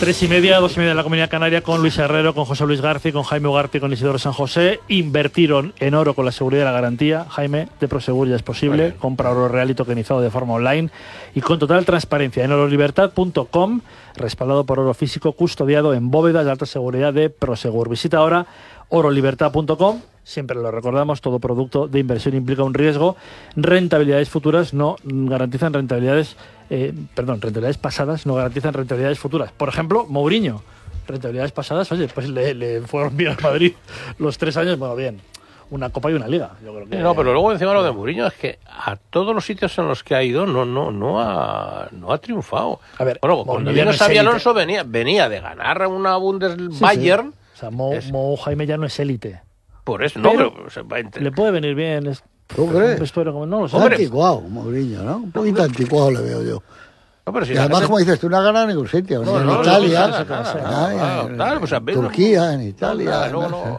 3:30, 2:30 de la Comunidad Canaria, con Luis Herrero, con José Luis García, con Jaime Ugarte, con Isidoro San José. Invertieron en oro con la seguridad y la garantía. Jaime, de Prosegur ya es posible. Compra oro real y tokenizado de forma online y con total transparencia en orolibertad.com, respaldado por oro físico custodiado en bóvedas de alta seguridad de Prosegur. Visita ahora orolibertad.com. Siempre lo recordamos, todo producto de inversión implica un riesgo. Rentabilidades futuras no garantizan rentabilidades pasadas no garantizan rentabilidades futuras. Por ejemplo, Mourinho, rentabilidades pasadas, oye, pues le fueron bien al Madrid los 3 años, bueno, bien, una Copa y una Liga. Yo creo que... No, pero luego encima lo de Mourinho es que a todos los sitios en los que ha ido no ha triunfado. A ver, bueno, cuando vino Xabi Alonso venía de ganar una Bayern. Sí. O sea, Jaime ya no es élite. Por eso, pero le puede venir bien. ¿Tú crees? No lo sé. Anticuado, Mourinho, ¿no? Un poquito anticuado le veo yo. No, pero si y además, como dices tú, no ha ganado en ningún sitio. En Italia, en Turquía, en Italia,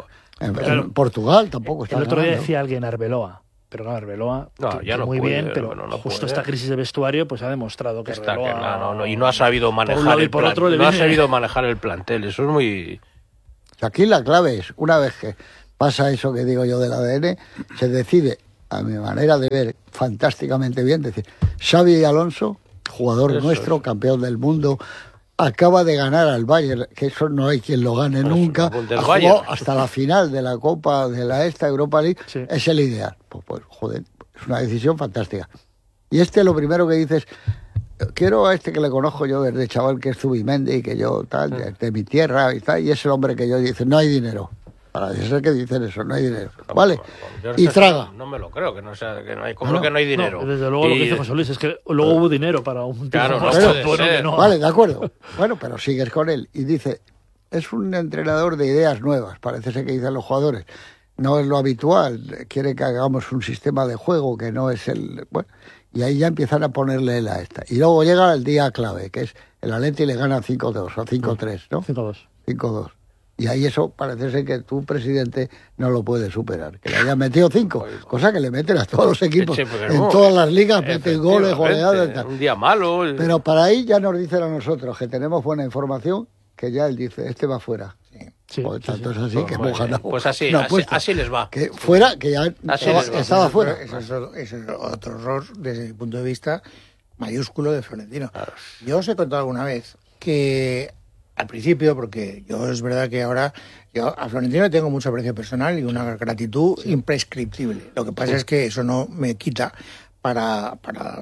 en Portugal tampoco está. El otro día decía alguien Arbeloa. Pero claro, Arbeloa ya no muy puede, bien, pero justo esta crisis de vestuario pues ha demostrado que está Arbeloa... y no ha sabido manejar ha sabido manejar el plantel. Eso es muy... Aquí la clave es, una vez que pasa eso que digo yo del ADN, se decide, a mi manera de ver, fantásticamente bien, decir, Xabi Alonso, jugador nuestro, campeón del mundo, acaba de ganar al Bayern, que eso no hay quien lo gane nunca, ha jugado hasta la final de la Copa de la Europa League, es el ideal. Pues joder, es una decisión fantástica. Y lo primero que dices, quiero a que le conozco yo desde chaval, que es Zubimendi, que yo tal, de mi tierra y tal, y es el hombre que yo dice, no hay dinero. Para decir que dicen eso, no hay dinero. ¿Vale? Y traga. No me lo creo, que no sea, que no hay, como que no hay dinero. Desde luego lo que dice José Luis es que luego hubo dinero para un tipo Vale, de acuerdo. Bueno, pero sigues con él y dice, es un entrenador de ideas nuevas, parece ser que dicen los jugadores. No es lo habitual, quiere que hagamos un sistema de juego que no es el... Bueno, y ahí ya empiezan a ponerle la esta. Y luego llega el día clave, que es el Atleti le gana 5-2 o 5-3, ¿no? 5-2. 5-2. Y ahí eso parece ser que tu presidente no lo puede superar. Que le hayan metido 5, cosa que le meten a todos los equipos. En todas las ligas meten goles, goleadas y tal. Un día malo. Pero para ahí ya nos dicen a nosotros que tenemos buena información, que ya él dice, va fuera. Tanto es así que hemos ganado. Pues así les va. Que fuera, que ya estaba fuera. Eso es otro error desde mi punto de vista mayúsculo de Florentino. Claro. Yo os he contado alguna vez que al principio, porque yo es verdad que ahora yo a Florentino tengo mucho aprecio personal y una gratitud imprescriptible. Lo que pasa es que eso no me quita para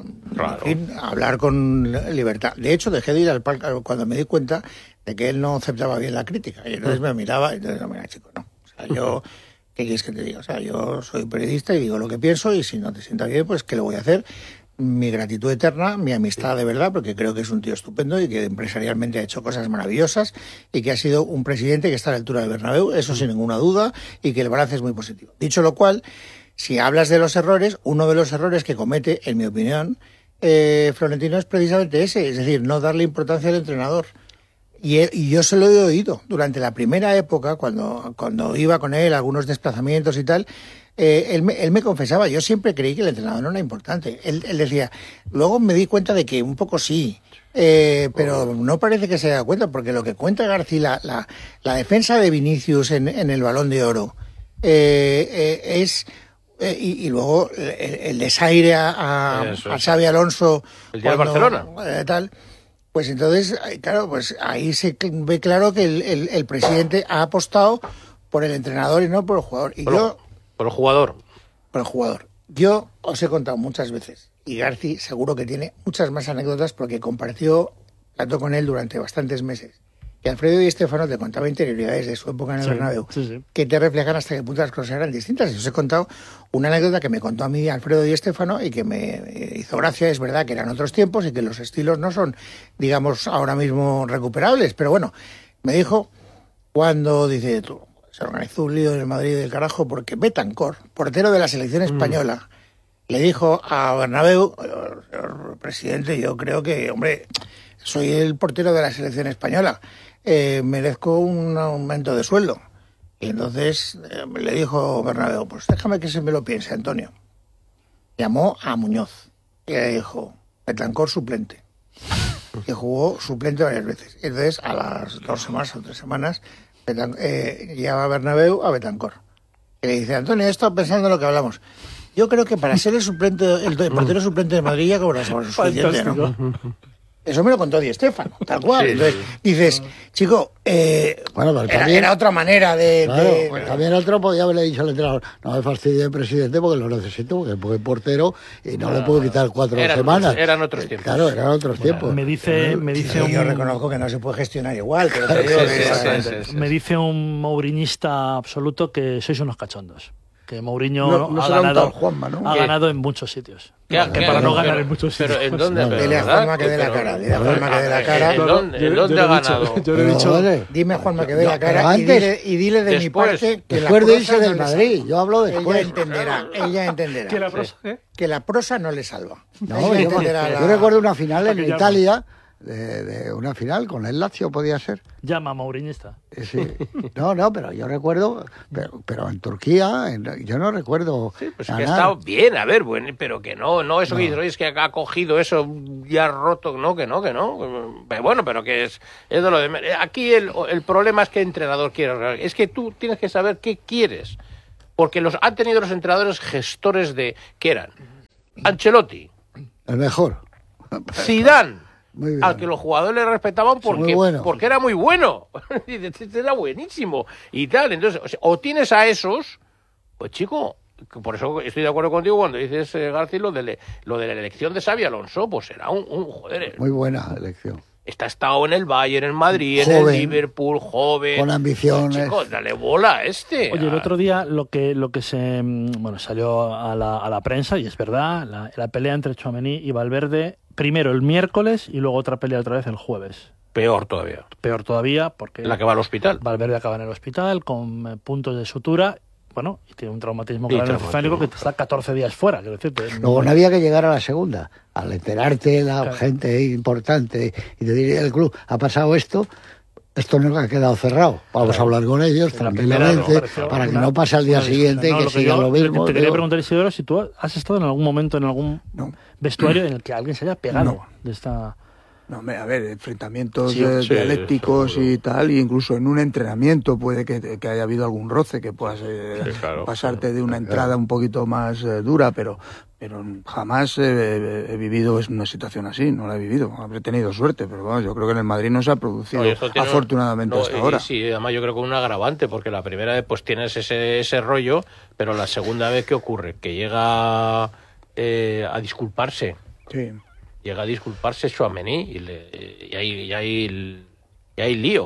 en fin, hablar con libertad. De hecho, dejé de ir al palco cuando me di cuenta de que él no aceptaba bien la crítica. Y entonces me miraba y entonces, mira, chico, no. O sea, yo, ¿qué quieres que te diga? O sea, yo soy periodista y digo lo que pienso, y si no te sienta bien, pues ¿qué lo voy a hacer? Mi gratitud eterna, mi amistad de verdad, porque creo que es un tío estupendo y que empresarialmente ha hecho cosas maravillosas y que ha sido un presidente que está a la altura del Bernabéu, eso sin ninguna duda, y que el balance es muy positivo. Dicho lo cual, si hablas de los errores, uno de los errores que comete, en mi opinión, Florentino es precisamente ese, es decir, no darle importancia al entrenador. Y yo se lo he oído durante la primera época, cuando iba con él a algunos desplazamientos y tal. Él me confesaba, yo siempre creí que el entrenador no era importante. Él decía, luego me di cuenta de que un poco sí, pero no parece que se dé cuenta, porque lo que cuenta García, la defensa de Vinicius en el Balón de Oro, es... y luego el desaire a Xabi Alonso, el día de Barcelona, tal. Pues entonces, claro, pues ahí se ve claro que el presidente ha apostado por el entrenador y no por el jugador. Y por el jugador. Por el jugador. Yo os he contado muchas veces, y Garci seguro que tiene muchas más anécdotas porque compartió plato con él durante bastantes meses. Y Alfredo Di Stéfano te contaba interioridades de su época en el Bernabéu, que te reflejan hasta qué punto las cosas eran distintas. Y os he contado una anécdota que me contó a mí Alfredo Di Stéfano y que me hizo gracia. Es verdad que eran otros tiempos y que los estilos no son, digamos, ahora mismo recuperables. Pero bueno, me dijo cuando, dice, se organizó un lío en el Madrid del carajo porque Betancourt, portero de la selección española, le dijo a Bernabéu, presidente, yo creo que, hombre, soy el portero de la selección española, merezco un aumento de sueldo. Y entonces le dijo Bernabéu, pues déjame que se me lo piense, Antonio. Llamó a Muñoz y le dijo, Betancourt suplente. y jugó suplente varias veces. Entonces, a las 2 semanas o 3 semanas, lleva a Bernabéu a Betancor. Y le dice, Antonio, he estado pensando en lo que hablamos. Yo creo que para ser el portero suplente de Madrid ya cobras suficiente, ¿no? Eso me lo contó Di Stéfano, tal cual. Sí, Entonces, dices, chico, bueno, pero también, era otra manera de... Claro, pues también otro podía haberle dicho al entrenador, no me fastidie, presidente, porque lo necesito, porque es portero y no le puedo quitar 4 semanas. Eran otros tiempos. Claro, eran otros tiempos. Me dice yo reconozco que no se puede gestionar igual, pero me dice un mouriñista absoluto que sois unos cachondos. Que Mourinho no ha será un ganado, tal Juanma, ¿no? ha ganado en muchos sitios. Que para no ganar en muchos sitios. Pero ¿en dónde? Dile a Juanma que dé la cara. Dile a Juanma que dé la cara. ¿En dónde ha ganado? Yo le he dicho. Dime a Juanma que dé la pero cara antes- y dile de mi después- parte que Después la de prosa irse no del le Madrid, salva. yo hablo después. Ella entenderá. ¿Que la prosa qué? Que la prosa no le salva. No, Ella yo, entenderá yo recuerdo una final en que llama. Italia, de una final con el Lazio, podía ser. Llama mouriñista. Sí. No, pero yo recuerdo, pero en Turquía, yo no recuerdo. Sí, pues que ha ganar. estado bien, a ver, bueno, pero que no eso que dices, oye, es que ha cogido eso ya roto, que no. Pero bueno, pero que es de lo de... Aquí el problema es que el entrenador quiere, es que tú tienes que saber qué quieres, porque han tenido los entrenadores gestores de, ¿qué eran? Ancelotti, El mejor. Zidane, Muy bien. al que los jugadores le respetaban Muy bueno. porque era muy bueno, era buenísimo y tal. Entonces, o tienes a esos, pues chico, por eso estoy de acuerdo contigo cuando dices, García, lo de la elección de Xabi Alonso, pues será un joder. Muy buena elección. Está estado en el Bayern, en Madrid, Joven. en el Liverpool, joven. Con ambiciones. Chico, dale bola a este. Oye, el otro día lo que se salió a la prensa, y es verdad, la pelea entre Tchouaméni y Valverde, primero el miércoles y luego otra pelea otra vez el jueves. Peor todavía. Peor todavía porque La que va al hospital. Valverde acaba en el hospital con puntos de sutura, bueno, y tiene un traumatismo Sí, craneoencefálico que está 14 días fuera. Quiero decirte, Luego no había que llegar a la segunda. Al enterarte la gente importante y te diría el club, ha pasado esto no ha quedado cerrado. Vamos a hablar con ellos tranquilamente para que no pase al día siguiente y que siga lo mismo. Te quería preguntar, Isidoro, si tú has estado en algún momento en algún No. vestuario en el que alguien se haya pegado No. de esta... No, hombre, a ver, enfrentamientos Sí, dialécticos seguro. y tal, e incluso en un entrenamiento puede que haya habido algún roce, que puedas claro. pasarte de una entrada un poquito más dura, pero jamás he vivido una situación así, no la he vivido. Habré tenido suerte, pero bueno, yo creo que en el Madrid no se ha producido, Oye, esto tiene afortunadamente, hasta ahora. Sí, además yo creo que un agravante, porque la primera vez pues tienes ese rollo, pero la segunda vez, ¿qué ocurre? Que llega a disculparse. Sí. Llega a disculparse Tchouaméni y hay lío.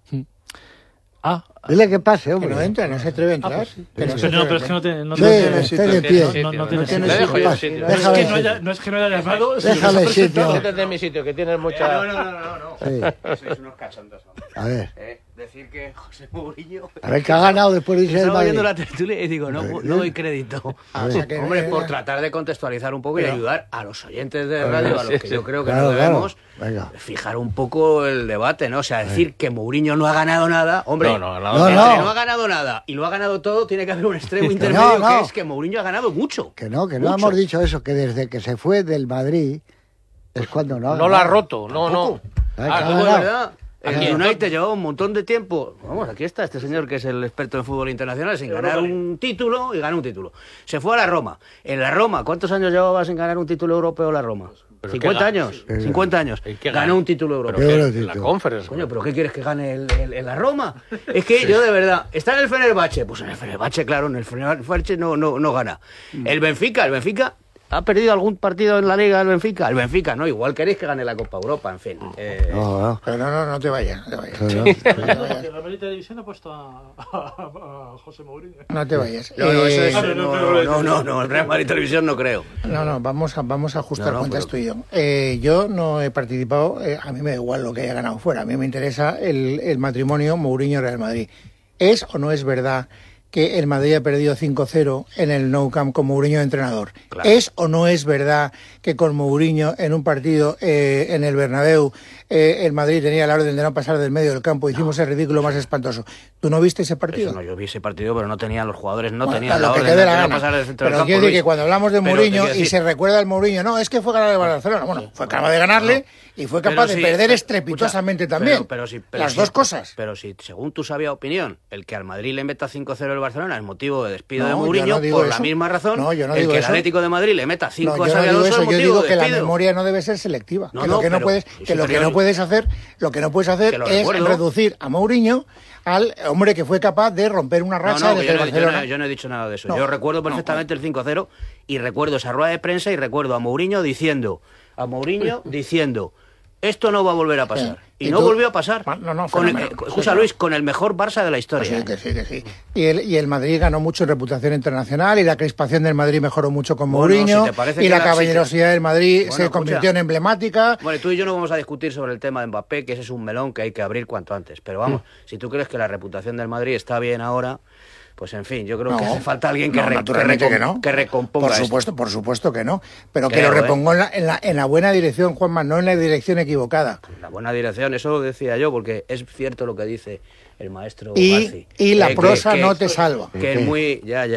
Ah, Dile que pase, Que hombre. no entra, no se atreve a entrar. pero no, es que no tiene... Sí, esté de pie. No tiene sitio. sitio. Le dejo yo Déjale sitio. Es Déjale que no haya, no es que no haya llamado... Déjale sitio. Siéntate en mi sitio, que tienes mucha... No. Sí. Sois unos cachondos, hombre. A ver. Decir que José Mourinho... A ver, que ha ganado después de irse del Estaba Madrid. viendo la tertulia y digo, no doy crédito. A ver. que- Hombre, por tratar de contextualizar un poco y ayudar a los oyentes de radio, a los que yo creo que Claro, no debemos claro. Venga. fijar un poco el debate, ¿no? O sea, decir que Mourinho no ha ganado nada, hombre, No, No, entre no. no ha ganado nada y lo ha ganado todo, tiene que haber un extremo intermedio no. que es que Mourinho ha ganado mucho. Que no Mucho. hemos dicho eso, que desde que se fue del Madrid es cuando no ha No la ha ganado. roto, no. Ay, Ah, que ha Todo es ganado. verdad. El Aquí, United llevaba un montón de tiempo. Vamos, aquí está este señor que es el experto en fútbol internacional sin ganar un título y ganó un título. Se fue a la Roma. En la Roma, ¿cuántos años llevaba sin ganar un título europeo la Roma? Pero 50 ¿qué años. gana? 50 años. ¿Y qué Ganó gana? un título Pero europeo. Qué que bonito. la Conference. Coño, ¿pero qué quieres que gane en la Roma? Es que yo de verdad, está en el Fenerbahce, pues en el Fenerbahce, claro, en el Fenerbahce no gana. El Benfica ¿ha perdido algún partido en la Liga el Benfica? El Benfica, no, igual queréis que gane la Copa Europa, en fin. No. Pero no te vayas, no te vayas. La Madrid Televisión ha puesto a José Mourinho. No te vayas. No, eso es, no, no, el Real Madrid Televisión no creo. No, vamos a ajustar No, cuentas pero- tú y yo. Yo no he participado, a mí me da igual lo que haya ganado fuera, a mí me interesa el matrimonio Mourinho-Real Madrid. ¿Es o no es verdad que el Madrid ha perdido 5-0 en el Nou Camp con Mourinho de entrenador. Claro. ¿Es o no es verdad que con Mourinho en un partido en el Bernabéu el Madrid tenía la orden de no pasar del medio del campo? Hicimos el ridículo más espantoso. ¿Tú no viste ese partido? Eso no, yo vi ese partido, pero no tenían los jugadores, no Bueno, tenían lo la que orden te dé de la no gana. pasar del centro del Pero campo. quiero decir Luis. que cuando hablamos de Pero te Mourinho quiero y decir- se recuerda al Mourinho, no, es que fue ganar el Barcelona. Bueno, fue capaz de ganarle y fue capaz de perder estrepitosamente escucha, también. pero Las si- dos cosas. Pero si, según tu sabia opinión, el que al Madrid le meta 5-0 el Barcelona es motivo de despido No, de yo Mourinho, no digo por la eso. misma razón, No, yo no el digo que el eso. Atlético de Madrid le meta 5 No, a yo no Xabi digo Alonso eso, es yo motivo digo de que la despido. memoria no debe ser selectiva. No, que no, lo que no pero- puedes, sí, que lo que pero- no puedes hacer, Que lo es recuerdo. reducir a Mourinho al hombre que fue capaz de romper una racha No, desde que el yo no Barcelona. he dicho nada de eso. No, Yo recuerdo perfectamente el 5-0 y recuerdo esa rueda de prensa y recuerdo a Mourinho diciendo, esto no va a volver a pasar. Sí. Y ¿Y no tú? volvió a pasar. No, Con el, fenómeno. escucha, Luis, con el mejor Barça de la historia. Que sí. Y el Madrid ganó mucho en reputación internacional y la crispación del Madrid mejoró mucho con Bueno, Mourinho si te parece y que la la- caballerosidad del Madrid Bueno, se convirtió escucha. en emblemática. Bueno, tú y yo no vamos a discutir sobre el tema de Mbappé, que ese es un melón que hay que abrir cuanto antes. Pero vamos, si tú crees que la reputación del Madrid está bien ahora, pues en fin, yo creo que hace falta alguien que, naturalmente que no. que recomponga Por supuesto que no. Pero que Creo, lo repongó en la buena dirección, Juanma, no en la dirección equivocada. la buena dirección. Eso lo decía yo, porque es cierto lo que dice el maestro Y- Garci. y la prosa no te salva. Que en muy,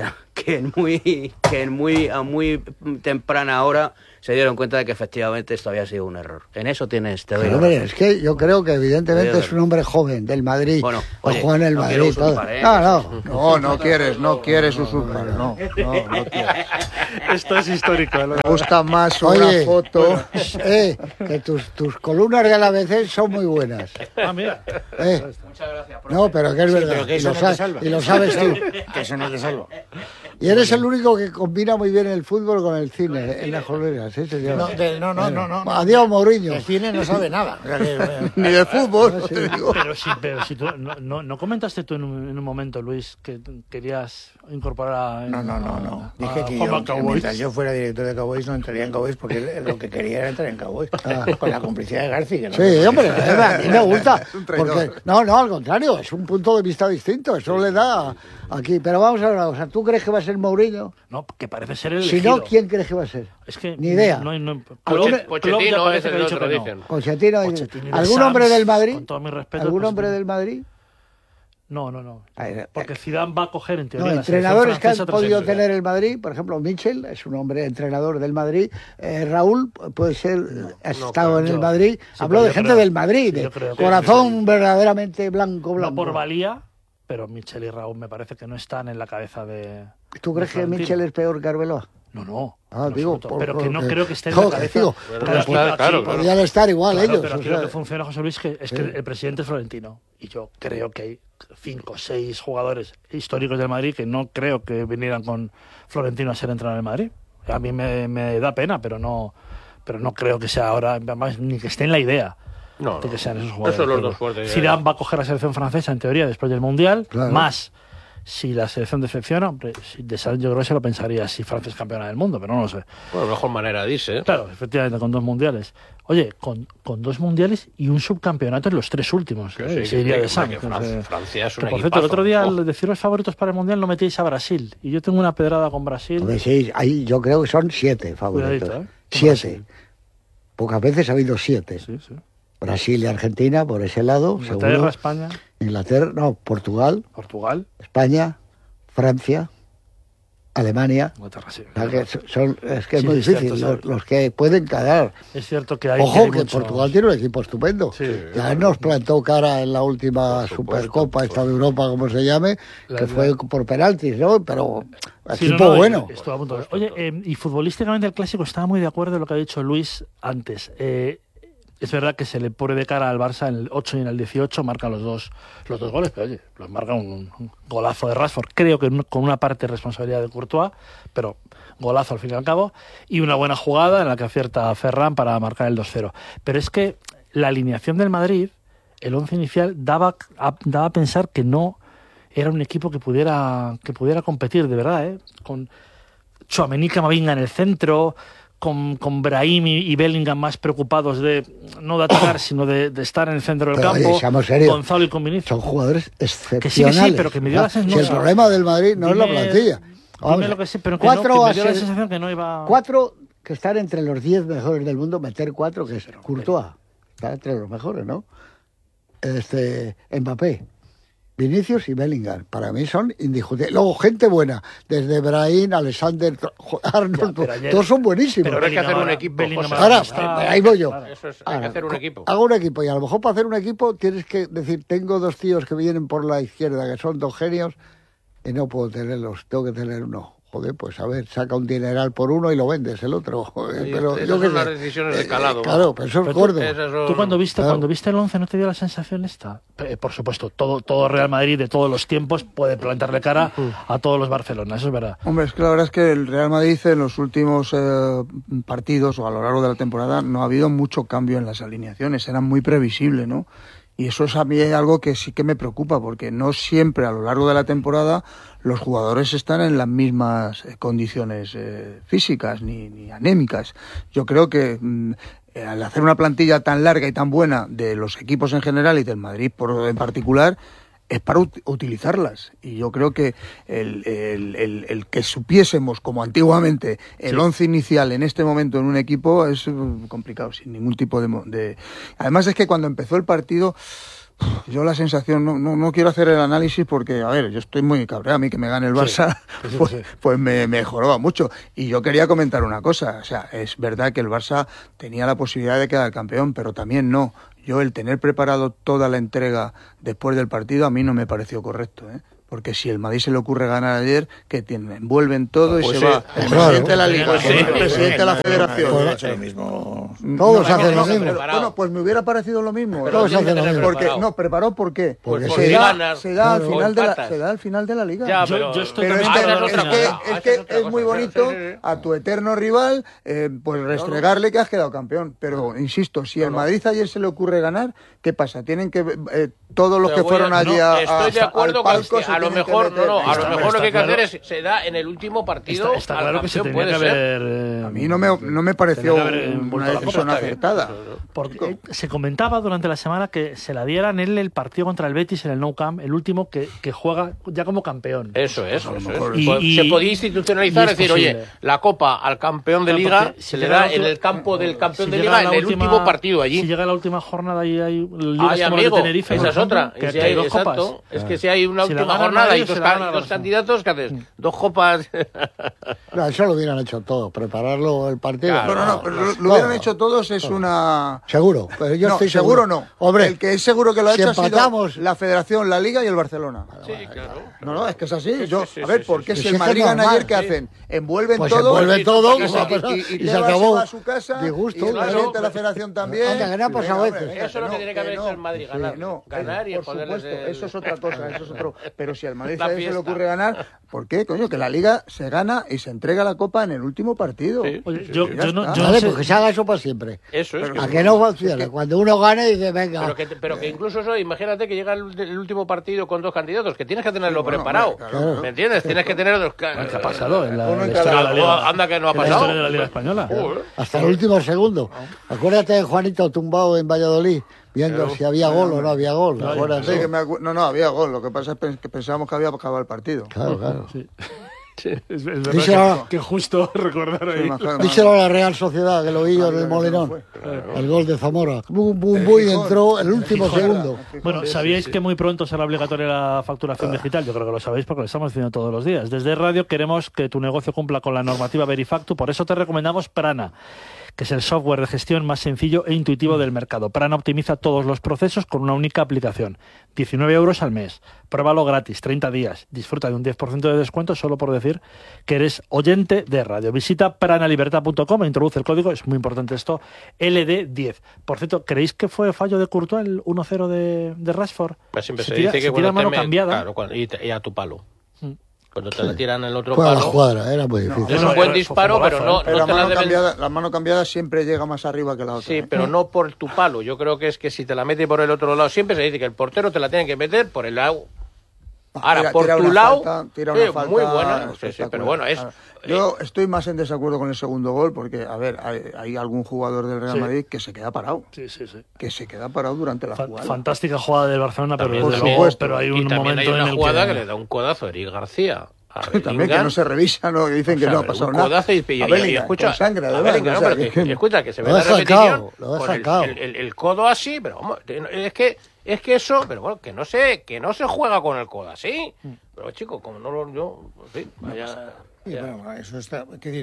a muy temprana hora se dieron cuenta de que efectivamente esto había sido un error. En eso te doy Pero, la hombre, razón. es que yo creo que evidentemente Te doy es un hombre joven del Madrid. Bueno, o oye, juega en el no Madrid. quiero Todo. usurpar, ¿eh? No. No quieres usurpar, no quieres. Esto es histórico. ¿eh? Me gusta más Oye, una foto. que tus columnas del ABC son muy buenas. Ah, mira. Muchas gracias. No, pero que es verdad. pero que y, eso lo no te sabes, salva. y lo sabes tú. Que eso no te salva. Y eres el único que combina muy bien el fútbol con el cine en las columnas. ¿Sí, señor? No. Adiós, Mourinho. El cine no sabe nada. O sea que, Ni de fútbol, te digo. Pero si tú no comentaste tú en un momento, Luis, que querías incorporar a... No. Dije que Juanma yo, Cowboys. mientras yo fuera director de Cowboys, no entraría en Cowboys porque lo que quería era entrar en Cowboys. Con la complicidad de Garci. Que no Sí, hombre, a mí me gusta. un traidor. Porque, no, al contrario, es un punto de vista distinto. Eso le da aquí. Pero vamos a ver una cosa. ¿Tú crees que va a ser Mourinho? No, que parece ser el Si elegido. no, ¿quién crees que va a ser? Es que Ni idea. No, ¿Algún- Klopp ya parece es que ha el dicho otro, que no. dicen. Pochettino, Pochettino y ¿algún Sams, hombre del Madrid? con todo mi respeto, ¿Algún pues, hombre del Madrid? No. A ver, Porque Zidane va a coger, en No, teoría, la selección entrenadores que han francesa tras podido el Mundial. tener el Madrid, por ejemplo, Michel es un hombre entrenador del Madrid. Raúl puede ser, ha estado en el Madrid. Habló pero de yo gente creo- del Madrid, yo de creo que- corazón verdaderamente blanco. No por valía, pero Michel y Raúl me parece que no están en la cabeza de... ¿Tú crees de que Florentino. Michel es peor que Arbeloa? No. Ah, en digo, absoluto. Pero que no porque- creo que esté en no, la cabeza... digo, Claro, claro. Podrían estar igual Claro, ellos. pero o aquí sea, lo que funciona, José Luis, es que el presidente es Florentino. Y yo creo que hay 5 o 6 jugadores históricos del Madrid que no creo que vinieran con Florentino a ser entrenador del Madrid. A mí me da pena, pero no creo que sea ahora, además, ni que esté en la idea No, de que no. sean esos jugadores. Esos son los dos fuertes. Zidane va a coger la selección francesa, en teoría, después del Mundial, Claro. más... Si la selección decepciona, hombre, yo creo que se lo pensaría si Francia es campeona del mundo, pero no lo sé. Bueno, mejor manera dice. Claro, efectivamente, con 2 mundiales. Oye, con 2 mundiales y un subcampeonato en los 3 últimos. Sí, Se diría de Sam. que Francia es un Que, por cierto, el equipazo. otro día, al decir los favoritos para el mundial, no metéis a Brasil. Y yo tengo una pedrada con Brasil. hombre, sí, ahí yo creo que son 7 favoritos. Cuidadito, ¿eh? 7. Pocas veces ha habido 7. Sí. Brasil y Argentina por ese lado, Inglaterra, seguro. España, Inglaterra, no, Portugal, Portugal, España, Francia, Alemania. Inglaterra, sí. O sea, que es que es Sí, muy es difícil cierto, los que pueden quedar. Es cierto que hay. Ojo hay que muchos- Portugal tiene un equipo estupendo. Sí. Ya nos plantó cara en la última Por supuesto, Supercopa, esta de Europa, como se llame, La- que fue por penaltis, ¿no? Pero Sí, equipo no, bueno. estuvo a punto de- Oye, y futbolísticamente el clásico estaba muy de acuerdo en lo que ha dicho Luis antes. Es verdad que se le pone de cara al Barça en el 8 y en el 18, marcan los dos goles, pero oye, los marca un golazo de Rashford, creo que con una parte de responsabilidad de Courtois, pero golazo al fin y al cabo, y una buena jugada en la que acierta Ferran para marcar el 2-0. Pero es que la alineación del Madrid, el 11 inicial, daba a pensar que no era un equipo que pudiera competir de verdad, con Tchouaméni, Camavinga en el centro, con Brahim y Bellingham más preocupados no de atacar, sino de estar en el centro del Pero, campo. oye, seamos serios. Gonzalo y con Vinicius. Son jugadores Que excepcionales. sí, pero que me dio la sensación. Si el problema del Madrid no es la plantilla. Vamos, Dime lo que sí, pero que, cuatro no, que a me dio la ser- sensación que no iba... 4 que están entre los 10 mejores del mundo, meter 4 que es Courtois. Está entre los mejores, ¿no? Mbappé, Vinicius y Bellingham. Para mí son indiscutibles. Luego, gente buena, desde Brahim, Alexander, Arnold, pero ayer- todos son buenísimos. Pero hay que hacer un ahora- equipo, Bellingham José. Ahora, está- ahí voy yo. claro. Eso es, hay que hacer un equipo. Hago un equipo y a lo mejor para hacer un equipo tienes que decir, tengo 2 tíos que vienen por la izquierda, que son 2 genios, y no puedo tenerlos, tengo que tener uno. Joder, pues a ver, saca un dineral por uno y lo vendes el otro. Joder, Sí, pero esas yo qué son las sé. decisiones de calado. Claro, pero eso es Pero tú- gordo. Esas son- ¿Tú cuando viste, Claro. cuando viste el 11 no te dio la sensación esta? Por supuesto, todo Real Madrid de todos los tiempos puede plantarle cara a todos los Barcelona, eso es verdad. Hombre, es que la verdad es que el Real Madrid en los últimos partidos o a lo largo de la temporada no ha habido mucho cambio en las alineaciones, eran muy previsibles, ¿no? Y eso es a mí algo que sí que me preocupa, porque no siempre a lo largo de la temporada los jugadores están en las mismas condiciones físicas ni anémicas. Yo creo que al hacer una plantilla tan larga y tan buena de los equipos en general y del Madrid en particular, es para utilizarlas. Y yo creo que el que supiésemos, como antiguamente, el 11 inicial en este momento en un equipo es complicado, sin ningún tipo de... Además es que cuando empezó el partido, yo la sensación, no quiero hacer el análisis porque, a ver, yo estoy muy cabreado, a mí que me gane el Barça, pues me joroba mucho. Y yo quería comentar una cosa, o sea, es verdad que el Barça tenía la posibilidad de quedar campeón, pero también no. Yo el tener preparado toda la entrega después del partido a mí no me pareció correcto, ¿eh? Porque si el Madrid se le ocurre ganar ayer, ¿qué tienen? Envuelven todo y Pues se sí. va. El Claro. presidente de la Liga, Pues sí. el presidente de la Federación. Pues ha hecho lo mismo. Todos hacen lo no, mismo. pero- Bueno, pues me hubiera parecido lo mismo. Pero Todos tiene hacen que lo tener mismo. Porque, preparado. no, ¿preparado por qué? Porque porque ganas, se da al o final de la, empatas. se da al final de la Liga. Ya, Yo estoy Pero es también que, de acuerdo otra con cosa. Ana. Ah, es, que esa es otra es muy cosa. bonito Sí, sí, sí. a tu eterno rival pues restregarle que has quedado campeón. Pero insisto, si al Madrid ayer se le ocurre ganar, ¿qué pasa? Tienen que todos los Te que voy fueron a- allí no, estoy de acuerdo al con palco que se a lo tienen que mejor meter. a lo mejor lo que hay que claro. hacer es se da en el último partido. Está al claro que se campeón, tenía que puede ser. haber... A mí no me pareció tenía que haber una vuelto a la decisión Copa, está bien. acertada. Porque se comentaba durante la semana que se la dieran él el partido contra el Betis en el Nou Camp, el último que juega ya como campeón. Eso es. Eso es. Y- Se podía institucionalizar, y es es decir, oye, posible. la Copa al campeón de Claro, Liga porque si se le llega da la en última- el campo del campeón Si de llega Liga en la el última- último partido allí. Si llega la última jornada y hay Liga Ay, como el de amigo, Tenerife, por esa es ejemplo, otra. que Y si hay hay, dos exacto, copas. es que si hay una Si la última gana el jornada Madrid, y se la gana el dos Barça. candidatos, ¿qué haces? Dos copas. No, eso lo hubieran hecho todo, prepararlo el partido. Claro. No, pero lo hubieran hecho todos es una... Seguro, pero yo no, estoy seguro no. Hombre, el que es seguro que lo ha si hecho empatamos- ha sido la Federación, la Liga y el Barcelona. Sí, claro. No, es que es así. Sí, Yo, sí, a ver, sí, ¿por qué sí, si sí. el Es que Madrid es gana normal, ayer, qué sí. hacen? Envuelven pues todo. envuelven sí, todo sí, y, sí, y se Tebas acabó. se va a su casa Disgusto, y el claro. presidente de la Federación también. Anda, que no ha pasado Venga, veces. hombre, Eso es lo que tiene que haber hecho el Madrid, ganar. No, Ganar y por ponerles supuesto, el- eso es otra cosa, eso es otro. Pero si al Madrid La ayer se le fiesta. ocurre ganar, ¿por qué, coño? Que la Liga se gana y se entrega la Copa en el último partido. Sí. Oye, Ya yo está. no Vale, sé- pues que se haga eso para siempre. Eso es. ¿A que no funciona? Cuando uno gane dice, venga. Pero que incluso eso, imagínate que llega el último partido con dos candidatos, que tienes que tenerlo bueno, preparado. hombre, claro. ¿Me entiendes? Tienes que tener dos. ¿Qué ha pasado en la, Uno en la historia de la cada- Liga? Anda que no ha en la pasado. historia de la Liga Española. Joder. Hasta el último segundo. Acuérdate de Juanito tumbado en Valladolid, viendo si había gol o no había gol. Sí, Acuérdate. que no, había gol. Lo que pasa es que pensábamos que había acabado el partido. Claro, claro. Es verdad Díselo- que justo recordar ahí. Díselo a la Real Sociedad, que lo vi yo en el Molinón. El gol de Zamora. Bum, bum, bum, y entró el último segundo. Bueno, ¿sabíais que muy pronto será obligatoria la facturación digital? Yo creo que lo sabéis porque lo estamos diciendo todos los días. Desde Radio queremos que tu negocio cumpla con la normativa Verifactu, por eso te recomendamos Prana, que es el software de gestión más sencillo e intuitivo del mercado. Prana optimiza todos los procesos con una única aplicación. 19 euros al mes. Pruébalo gratis, 30 días. Disfruta de un 10% de descuento solo por decir que eres oyente de radio. Visita pranalibertad.com e introduce el código, es muy importante esto, LD10. Por cierto, ¿creéis que fue fallo de Courtois el 1-0 de Rashford? Pues siempre se tira, dice que se tira mano te cambiada. Claro, y a tu palo. Cuando te la tiran el otro Fue a la palo. cuadra, era muy difícil. Es un buen disparo, pero no, Pero no te la deben. la mano cambiada siempre llega más arriba que la otra. Sí, pero no por tu palo. Yo creo que es que si te la mete por el otro lado, siempre se dice que el portero te la tiene que meter por el lado. Ahora, por tira tu una lado, falta, tira sí, una falta muy buena, sí, espectacular. pero bueno, es... Yo estoy más en desacuerdo con el segundo gol porque, a ver, hay algún jugador del Real Sí. Madrid que se queda parado. Sí, sí, sí. Que se queda parado durante la jugada. Fantástica jugada del Barcelona, pero También, desde por luego, supuesto. pero hay un y también momento hay una en el jugada que le da un codazo a Eric García. A También que Bellingham. no se revisa, ¿no? Que dicen que no ha pasado un nada. codazo y A Bellingham, escucha, con sangre, a además, Bellingham, o sea, pero que- escucha, que se ve Lo la he sacado, repetición lo he con sacado. el codo así, pero vamos, es que eso, pero bueno, que no se juega con el codo así. Pero chico, como no lo yo, sí, vaya. Y bueno, eso está,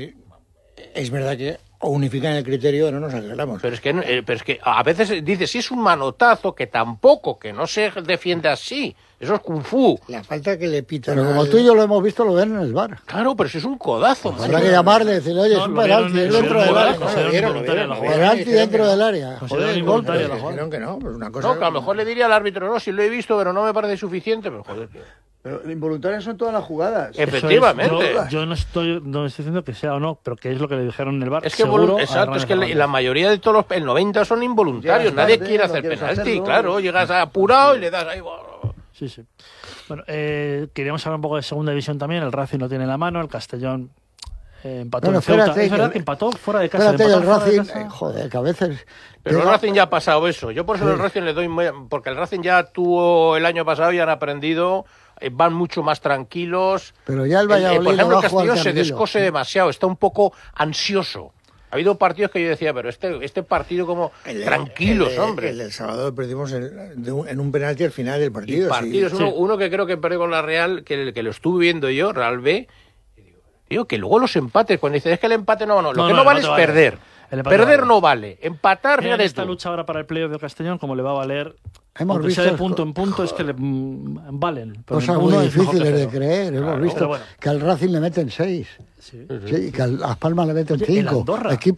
es verdad que o unifican el criterio o no nos aclaramos. Pero es que a veces dice, si es un manotazo, que tampoco, que no se defiende así. Eso es kung fu. La falta que le pitan Pero como al- tú y yo lo hemos visto, lo ven en el bar. Claro, pero si es un codazo. Habrá macho. que llamarle y decirle, oye, es un penalti dentro del área. Consideraron involuntaria la jugada. Penalti dentro del área. Consideraron Joder, involuntaria golpe. la jugada. Dijeron que no, pues una cosa... No, que a lo mejor le diría al árbitro, no, si lo he visto, pero no me parece suficiente, pero joder, tío. Pero involuntarias son todas las jugadas. Eso es, Efectivamente. yo no estoy diciendo que sea o no, pero que es lo que le dijeron en el bar. Es que, seguro, exacto, a es que Hernández la mayoría de todos el 90 son involuntarios. Llegas Nadie tarde, quiere no hacer quieres penalti, hacerlo. claro. Llegas apurado y le das ahí. Sí, sí. Bueno, queríamos hablar un poco de segunda división también. El Racing lo tiene en la mano, el Castellón empató Bueno, en Ceuta. espérate, Es verdad que- que empató fuera de casa. Espérate, que el empató fuera de Racing, casa. joder, que a veces... Pero el pega- Racing ya ha pasado eso. Yo por eso el Racing le doy porque el Racing ya tuvo el año pasado y han aprendido, van mucho más tranquilos. Pero ya el Valladolid por ejemplo, no el va a jugar Castellón se tranquilo. descose demasiado, está un poco ansioso. Ha habido partidos que yo decía, pero este partido como tranquilos, hombre. El del sábado perdimos en un penalti al final del Y partido. partidos, sí. uno que creo que perdió con la Real, que lo estuve viendo yo, Real B, y digo, tío, que luego los empates, cuando dices, es que el empate no, lo No, que no, no el vale es empate vale. perder. El empate Perder vale. no vale. Empatar, En fíjate esta tú. lucha ahora para el playoff del Castellón, como le va a valer, Hemos aunque visto sea de esto. punto en punto, es que le valen. Pero Cosas en muy uno es mejor que difíciles de cero. creer. Hemos visto pero bueno. que al Racing le meten 6. Sí. Sí, que a Las Palmas le meten Oye, el 5. Andorra.